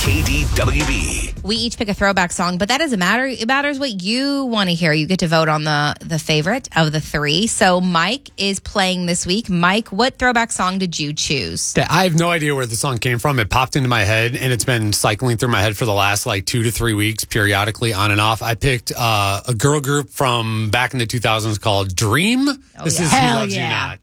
KDWB. We each pick a throwback song, but that doesn't matter. It matters what you want to hear. You get to vote on the favorite of the three. So Mike is playing this week. Mike, what throwback song did you choose? I have no idea where the song came from. It popped into my head, and it's been cycling through my head for the last 2 to 3 weeks, periodically on and off. I picked a girl group from back in the 2000s called Dream. Oh, This yeah. is He Loves You Not.